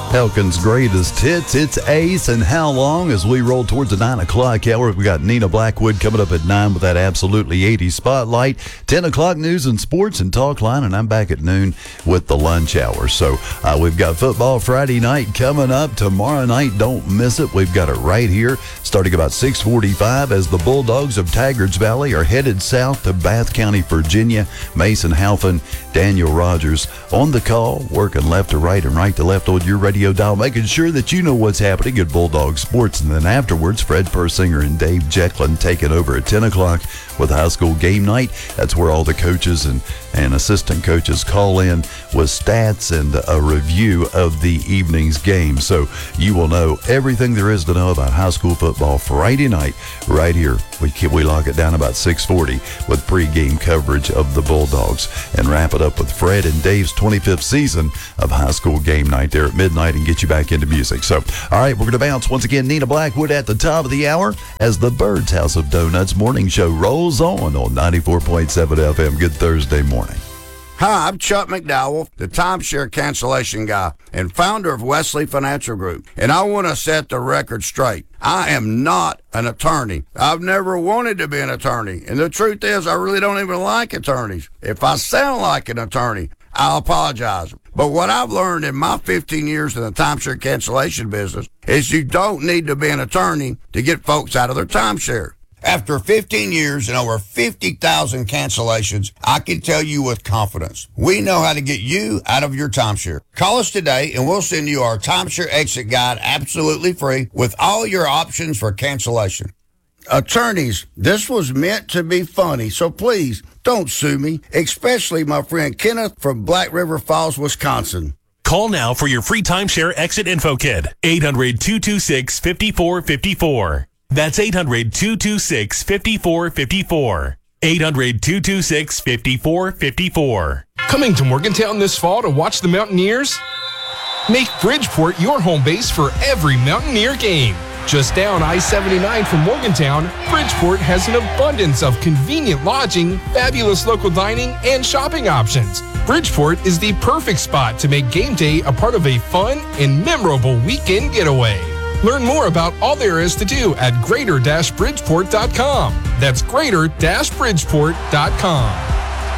Elkin's greatest hits. It's Ace and How Long as we roll towards the 9 o'clock hour. We got Nina Blackwood coming up at 9 with that absolutely 80s spotlight. 10 o'clock news and sports and talk line, and I'm back at noon with the lunch hour. So we've got football Friday night coming up. Tomorrow night, don't miss it. We've got it right here starting about 6:45 as the Bulldogs of Taggarts Valley are headed south to Bath County, Virginia. Mason Halfin, Daniel Rogers on the call, working left to right and right to left on your radio dial, making sure that you know what's happening at Bulldog Sports. And then afterwards, Fred Persinger and Dave Jekyllin taking over at 10 o'clock with high school game night. That's where all the coaches and assistant coaches call in with stats and a review of the evening's game. So you will know everything there is to know about high school football Friday night right here. We lock it down about 6:40 with pregame coverage of the Bulldogs and wrap it up with Fred and Dave's 25th season of high school game night there at midnight and get you back into music. So, all right, we're going to bounce once again. Nina Blackwood at the top of the hour as the Bird's House of Donuts morning show rolls on 94.7 FM. Good Thursday morning. Hi, I'm Chuck McDowell, the timeshare cancellation guy and founder of Wesley Financial Group. And I want to set the record straight. I am not an attorney. I've never wanted to be an attorney. And the truth is, I really don't even like attorneys. If I sound like an attorney, I'll apologize. But what I've learned in my 15 years in the timeshare cancellation business is you don't need to be an attorney to get folks out of their timeshare. After 15 years and over 50,000 cancellations, I can tell you with confidence, we know how to get you out of your timeshare. Call us today and we'll send you our timeshare exit guide absolutely free with all your options for cancellation. Attorneys, this was meant to be funny, so please don't sue me, especially my friend Kenneth from Black River Falls, Wisconsin. Call now for your free timeshare exit info kit. 800-226-5454. That's 800-226-5454. 800-226-5454. Coming to Morgantown this fall to watch the Mountaineers? Make Bridgeport your home base for every Mountaineer game. Just down I-79 from Morgantown, Bridgeport has an abundance of convenient lodging, fabulous local dining, and shopping options. Bridgeport is the perfect spot to make game day a part of a fun and memorable weekend getaway. Learn more about all there is to do at greater-bridgeport.com. That's greater-bridgeport.com.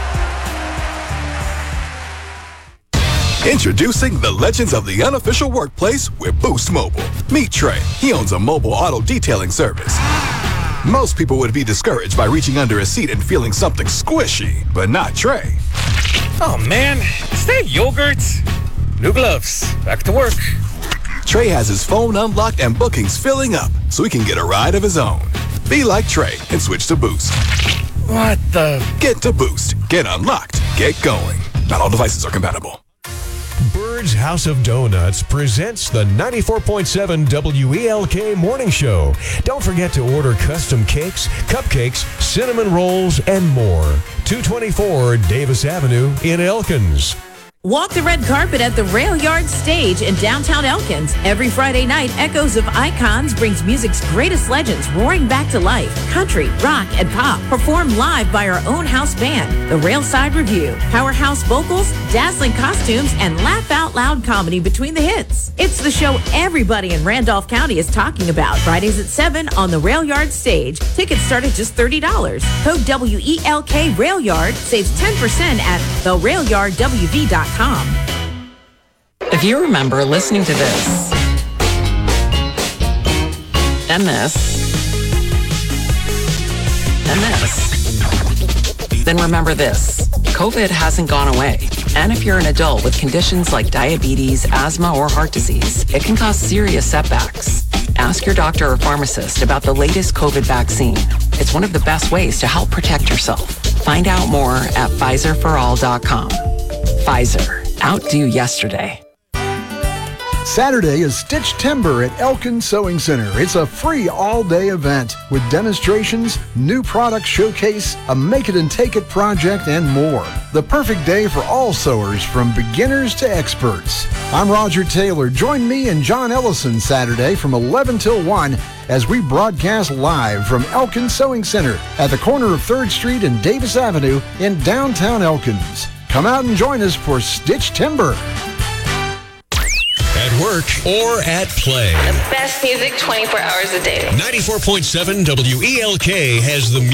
Introducing the legends of the unofficial workplace with Boost Mobile. Meet Trey. He owns a mobile auto detailing service. Most people would be discouraged by reaching under a seat and feeling something squishy, but not Trey. Oh man, is that yogurt? New gloves. Back to work. Trey has his phone unlocked and bookings filling up so he can get a ride of his own. Be like Trey and switch to Boost. What the? Get to Boost. Get unlocked. Get going. Not all devices are compatible. Bird's House of Donuts presents the 94.7 WELK Morning Show. Don't forget to order custom cakes, cupcakes, cinnamon rolls, and more. 224 Davis Avenue in Elkins. Walk the red carpet at the Rail Yard Stage in downtown Elkins. Every Friday night, Echoes of Icons brings music's greatest legends roaring back to life. Country, rock, and pop performed live by our own house band, the Railside Review. Powerhouse vocals, dazzling costumes, and laugh-out-loud comedy between the hits. It's the show everybody in Randolph County is talking about. Fridays at 7 on the Rail Yard Stage. Tickets start at just $30. Code WELK Rail Yard saves 10% at therailyardwv.com. If you remember listening to this, and this, and this, then remember this. COVID hasn't gone away. And if you're an adult with conditions like diabetes, asthma, or heart disease, it can cause serious setbacks. Ask your doctor or pharmacist about the latest COVID vaccine. It's one of the best ways to help protect yourself. Find out more at PfizerForAll.com. Pfizer. Outdo yesterday. Saturday is Stitch Timber at Elkin Sewing Center. It's a free all-day event with demonstrations, new product showcase, a make-it-and-take-it project, and more. The perfect day for all sewers from beginners to experts. I'm Roger Taylor. Join me and John Ellison Saturday from 11 till 1 as we broadcast live from Elkin Sewing Center at the corner of 3rd Street and Davis Avenue in downtown Elkins. Come out and join us for Stitch Timber. At work or at play. The best music 24 hours a day. 94.7 WELK has the